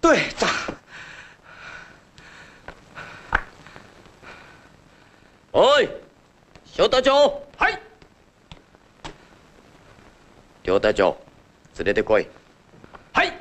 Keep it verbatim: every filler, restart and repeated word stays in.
队长。 おい、小隊長。 はい。 両隊長、連れてこい。 はい。